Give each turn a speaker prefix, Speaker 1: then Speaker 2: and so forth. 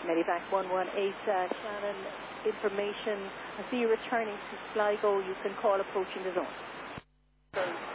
Speaker 1: Medivac 118, Shannon, information. I see you returning to Sligo. You can call approaching the zone.